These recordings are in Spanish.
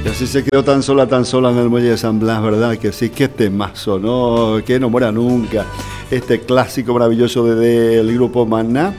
Así se quedó tan sola en el muelle de San Blas, ¿verdad? Que sí, qué temazo, ¿no? Que no muera nunca. Este clásico maravilloso del grupo Maná.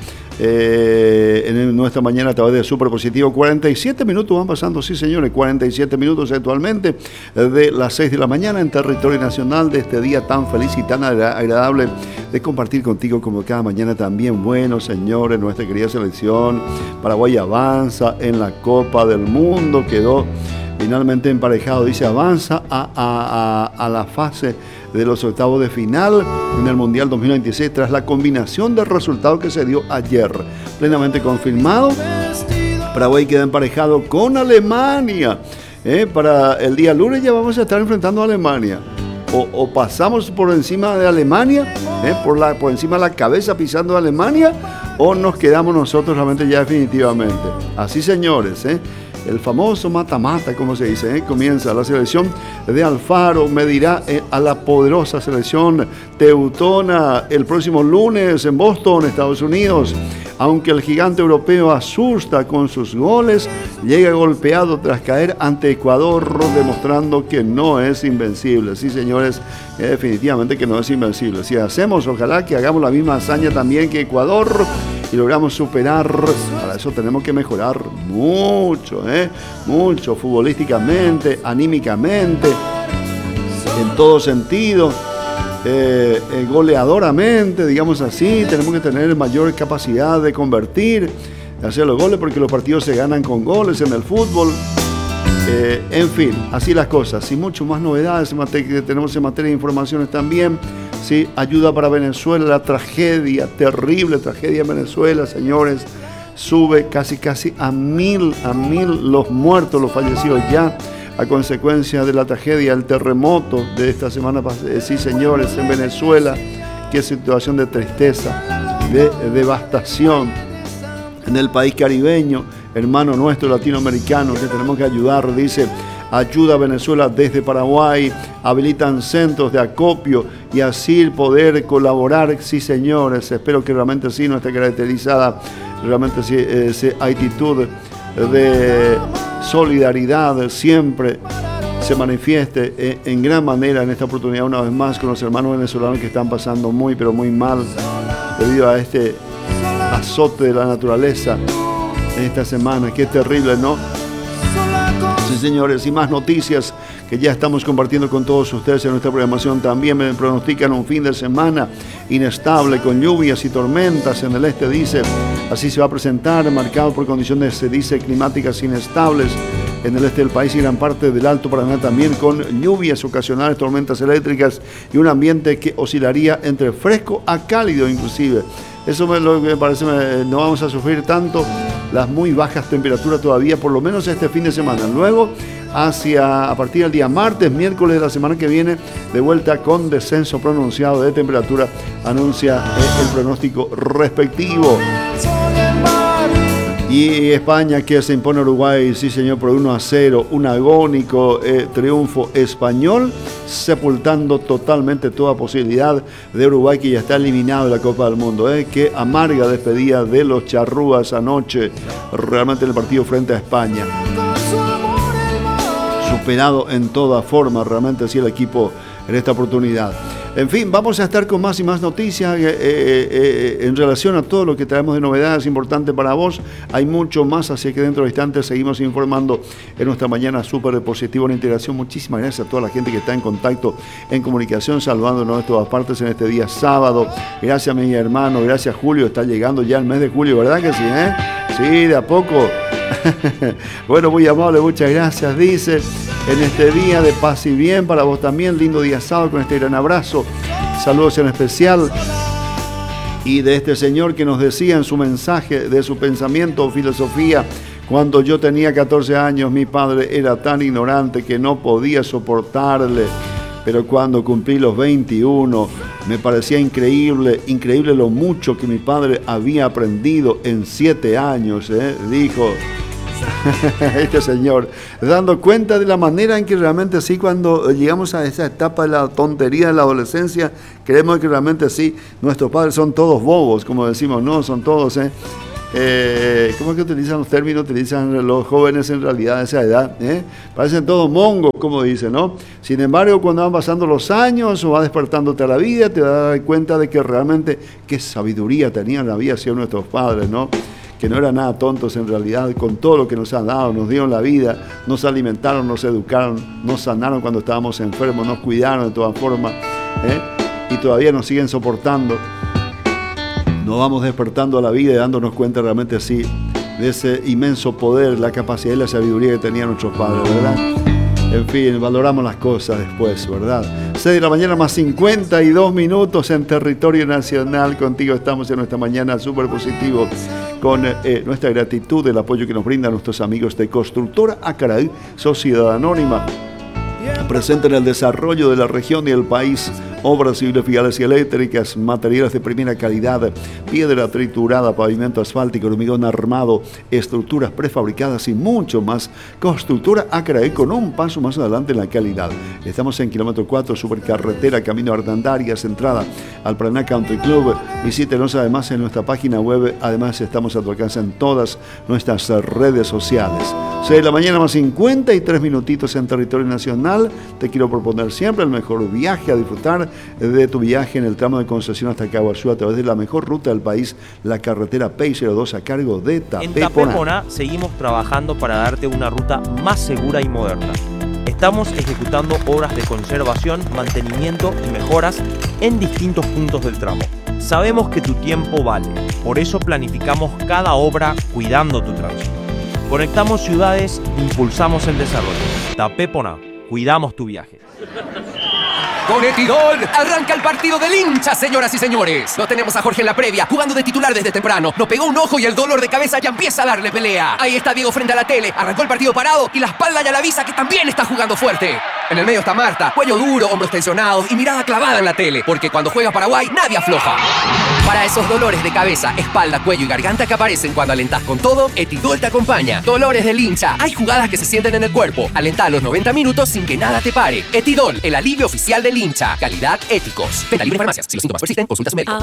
En nuestra mañana a través de Super Positivo. 47 minutos van pasando, sí señores, 47 minutos actualmente de las 6 de la mañana en territorio nacional, de este día tan feliz y tan agradable de compartir contigo como cada mañana también. Bueno, señores, nuestra querida selección Paraguay avanza en la Copa del Mundo, quedó finalmente emparejado, dice, avanza a la fase de los octavos de final en el Mundial 2026 tras la combinación de resultados que se dio ayer. Plenamente confirmado, Paraguay queda emparejado con Alemania. Para el día lunes ya vamos a estar enfrentando a Alemania. O pasamos por encima de Alemania, por encima de la cabeza pisando a Alemania, o nos quedamos nosotros realmente ya definitivamente. Así, señores, el famoso mata-mata, como se dice, comienza la selección de Alfaro, medirá a la poderosa selección teutona el próximo lunes en Boston, Estados Unidos. Aunque el gigante europeo asusta con sus goles, llega golpeado tras caer ante Ecuador, demostrando que no es invencible. Sí, señores, definitivamente que no es invencible. Si hacemos, ojalá que hagamos la misma hazaña también que Ecuador y logramos superar. Para eso tenemos que mejorar mucho, mucho, futbolísticamente, anímicamente, en todo sentido. Goleadoramente, digamos así, tenemos que tener mayor capacidad de convertir, de hacer los goles, porque los partidos se ganan con goles en el fútbol. En fin, así las cosas. Y mucho más novedades que tenemos en materia de informaciones también. ¿Sí? Ayuda para Venezuela, la tragedia, terrible tragedia en Venezuela, señores. Sube casi a mil los muertos, los fallecidos ya, a consecuencia de la tragedia, el terremoto de esta semana pasada. Sí, señores, en Venezuela, qué situación de tristeza, de devastación en el país caribeño, hermano nuestro latinoamericano, que tenemos que ayudar. Dice, ayuda a Venezuela desde Paraguay, habilitan centros de acopio y así poder colaborar. Sí, señores, espero que realmente sí no esté caracterizada, realmente sí, esa actitud de solidaridad siempre se manifieste en gran manera en esta oportunidad, una vez más, con los hermanos venezolanos que están pasando muy, pero muy mal debido a este azote de la naturaleza en esta semana. Qué terrible, ¿no? Sí, señores, y más noticias que ya estamos compartiendo con todos ustedes en nuestra programación. También me pronostican un fin de semana inestable con lluvias y tormentas en el este, dice. Así se va a presentar, marcado por condiciones, se dice, climáticas inestables en el este del país y gran parte del Alto Paraná también, con lluvias ocasionales, tormentas eléctricas y un ambiente que oscilaría entre fresco a cálido inclusive. Eso me parece, no vamos a sufrir tanto las muy bajas temperaturas todavía, por lo menos este fin de semana. Luego, a partir del día martes, miércoles de la semana que viene, de vuelta con descenso pronunciado de temperatura, anuncia el pronóstico respectivo. Y España, que se impone a Uruguay, sí señor, por 1-0, un agónico triunfo español, sepultando totalmente toda posibilidad de Uruguay, que ya está eliminado de la Copa del Mundo. Qué amarga despedida de los charrúas anoche, realmente en el partido frente a España. Superado en toda forma, realmente sí, el equipo en esta oportunidad. En fin, vamos a estar con más y más noticias en relación a todo lo que traemos de novedades importantes para vos. Hay mucho más, así que dentro de instantes seguimos informando en nuestra mañana súper positiva en integración. Muchísimas gracias a toda la gente que está en contacto, en comunicación, saludándonos de todas partes en este día sábado. Gracias, mi hermano, gracias, Julio. Está llegando ya el mes de julio, ¿verdad que sí? Sí, de a poco. Bueno, muy amable, muchas gracias, dice. En este día de paz y bien para vos también, lindo día sábado con este gran abrazo. Saludos en especial. Y de este señor que nos decía en su mensaje, de su pensamiento o filosofía: cuando yo tenía 14 años, mi padre era tan ignorante que no podía soportarle. Pero cuando cumplí los 21, me parecía increíble lo mucho que mi padre había aprendido en 7 años, dijo este señor, dando cuenta de la manera en que realmente sí, cuando llegamos a esa etapa de la tontería de la adolescencia, creemos que realmente sí, nuestros padres son todos bobos, como decimos, no, son todos ¿Cómo es que utilizan los términos? Utilizan los jóvenes en realidad de esa edad. Parecen todos mongos, como dicen, ¿no? Sin embargo, cuando van pasando los años o va despertándote a la vida, te vas a dar cuenta de que realmente qué sabiduría tenían la vida hacia nuestros padres, ¿no? Que no eran nada tontos en realidad, con todo lo que nos han dado, nos dieron la vida, nos alimentaron, nos educaron, nos sanaron cuando estábamos enfermos, nos cuidaron de todas formas, y todavía nos siguen soportando. Nos vamos despertando a la vida y dándonos cuenta realmente así de ese inmenso poder, la capacidad y la sabiduría que tenían nuestros padres, ¿verdad? En fin, valoramos las cosas después, ¿verdad? 6 de la mañana más 52 minutos en territorio nacional. Contigo estamos en nuestra mañana súper positivo con nuestra gratitud, el apoyo que nos brindan nuestros amigos de Constructora Acaraí, Sociedad Anónima, presente en el desarrollo de la región y el país. Obras civiles, viales y eléctricas, materiales de primera calidad, piedra triturada, pavimento asfáltico, hormigón armado, estructuras prefabricadas y mucho más. Constructora Acaraí, con un paso más adelante en la calidad. Estamos en kilómetro 4, supercarretera, camino a Artandarias, entrada al Paraná Country Club. Visítenos además en nuestra página web. Además estamos a tu alcance en todas nuestras redes sociales. 6 de la mañana más 53 minutitos en territorio nacional. Te quiero proponer siempre el mejor viaje, a disfrutar de tu viaje en el tramo de concesión hasta Caguazú a través de la mejor ruta del país, la carretera PEI-02 a cargo de Tapeponá. En Tapeponá seguimos trabajando para darte una ruta más segura y moderna. Estamos ejecutando obras de conservación, mantenimiento y mejoras en distintos puntos del tramo. Sabemos que tu tiempo vale, por eso planificamos cada obra cuidando tu tránsito. Conectamos ciudades, impulsamos el desarrollo. Tapeponá, cuidamos tu viaje. Con Etidol arranca el partido del hincha, señoras y señores. Lo tenemos a Jorge en la previa, jugando de titular desde temprano. Nos pegó un ojo y el dolor de cabeza ya empieza a darle pelea. Ahí está Diego frente a la tele, arrancó el partido parado y la espalda ya le avisa que también está jugando fuerte. En el medio está Marta, cuello duro, hombros tensionados y mirada clavada en la tele, porque cuando juega Paraguay nadie afloja. Para esos dolores de cabeza, espalda, cuello y garganta que aparecen cuando alentás con todo, Etidol te acompaña. Dolores del hincha, hay jugadas que se sienten en el cuerpo. Alentá a los 90 minutos sin que nada te pare. Etidol, el alivio oficial del hincha. Calidad, éticos. Venta libre en farmacias. Si los síntomas persisten, consulta a su médico.